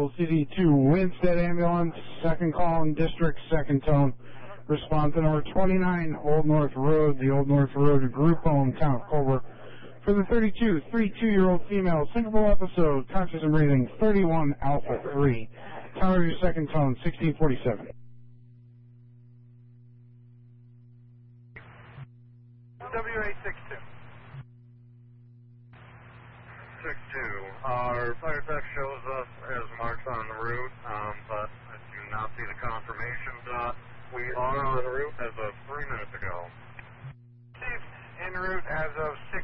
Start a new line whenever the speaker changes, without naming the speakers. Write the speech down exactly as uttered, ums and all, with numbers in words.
L C D to Winstead Ambulance, second call in district, second tone. Respond to number twenty-nine, Old North Road, the Old North Road group home, Count Cobra. For the thirty-two, thirty-two-year-old female, syncopal episode, conscious and breathing, thirty-one Alpha three. Time of your second tone, sixteen forty-seven.
W eight six two. six two. Our fire tech shows us as marks on the route, um, but I do not see the confirmation dot. We are en route as of three minutes ago.
En route as of six